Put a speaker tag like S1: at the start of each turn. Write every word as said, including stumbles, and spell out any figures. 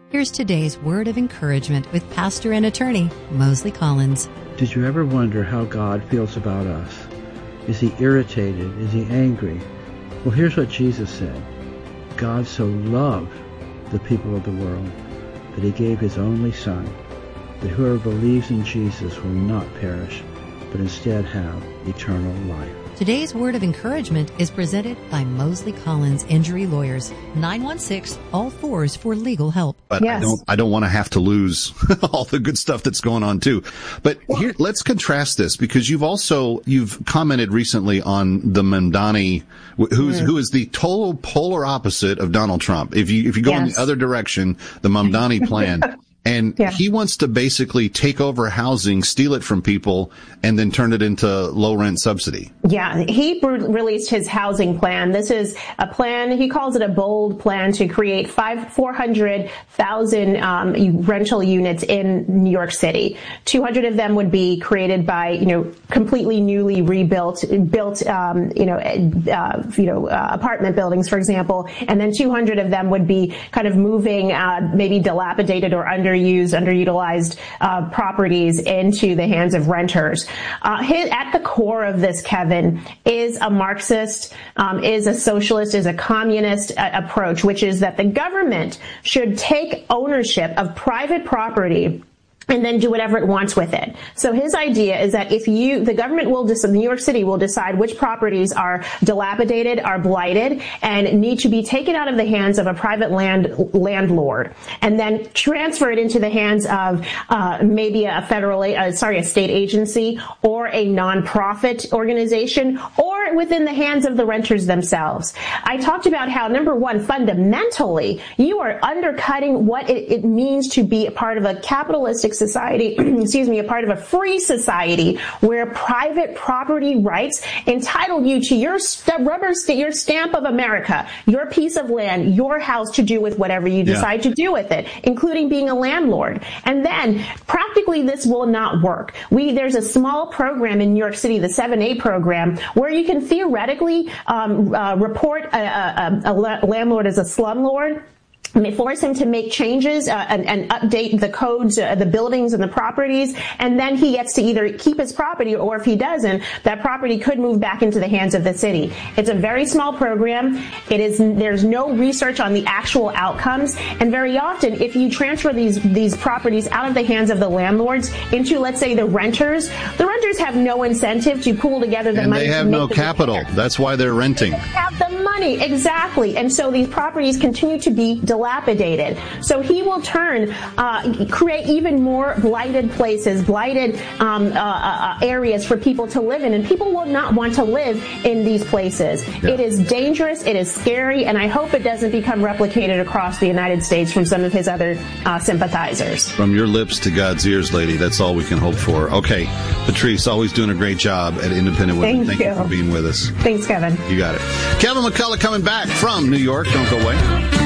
S1: Here's today's word of encouragement with pastor and attorney Mosley Collins.
S2: Did you ever wonder how God feels about us? Is he irritated? Is he angry? Well, here's what Jesus said. God so loved the people of the world that he gave his only Son, that whoever believes in Jesus will not perish, but instead have eternal life.
S1: Today's word of encouragement is presented by Mosley Collins Injury Lawyers, nine one six, all fours for legal help.
S3: But yes. I don't, I don't want to have to lose all the good stuff that's going on too. But here, let's contrast this, because you've also, you've commented recently on the Mamdani, who's, mm. who is the total polar opposite of Donald Trump. If you, if you go yes. in the other direction, the Mamdani plan. And yeah. he wants to basically take over housing, steal it from people, and then turn it into low-rent subsidy.
S4: Yeah, he released his housing plan. This is a plan, he calls it a bold plan to create five, four hundred thousand um, rental units in New York City. two hundred of them would be created by, you know, completely newly rebuilt, built, um, you know, uh, you know, uh, apartment buildings, for example. And then two hundred of them would be kind of moving, uh, maybe dilapidated or under used, underutilized uh, properties into the hands of renters. Uh, his, at the core of this, Kevin, is a Marxist, um, is a socialist, is a communist uh, approach, which is that the government should take ownership of private property and then do whatever it wants with it. So his idea is that if you, the government will, decide, New York City will decide which properties are dilapidated, are blighted, and need to be taken out of the hands of a private land landlord, and then transfer it into the hands of uh, maybe a federal, uh, sorry, a state agency or a nonprofit organization, or within the hands of the renters themselves. I talked about how, number one, fundamentally, you are undercutting what it, it means to be a part of a capitalistic society, excuse me, a part of a free society where private property rights entitle you to your st- rubber, st- your stamp of America, your piece of land, your house to do with whatever you decide yeah. to do with it, including being a landlord. And then practically this will not work. We, there's a small program in New York City, the seven A program, where you can theoretically um, uh, report a, a, a landlord as a slumlord, force him to make changes uh, and, and update the codes, uh, the buildings and the properties, and then he gets to either keep his property, or if he doesn't, that property could move back into the hands of the city. It's a very small program. It is, there's no research on the actual outcomes, and very often if you transfer these these properties out of the hands of the landlords into, let's say, the renters, the renters have no incentive to pool together the
S3: and
S4: money.
S3: And they have no capital.
S4: Repairs.
S3: That's why they're renting.
S4: They have the money, exactly. And so these properties continue to be dilapidated. So he will turn, uh, create even more blighted places, blighted um, uh, uh, areas for people to live in, and people will not want to live in these places. Yeah. It is dangerous, it is scary, and I hope it doesn't become replicated across the United States from some of his other uh, sympathizers.
S3: From your lips to God's ears, lady, that's all we can hope for. Okay, Patrice, always doing a great job at Independent Women.
S4: Thank,
S3: Thank you. you for being with us.
S4: Thanks, Kevin.
S3: You got it. Kevin McCullough coming back from New York. Don't go away.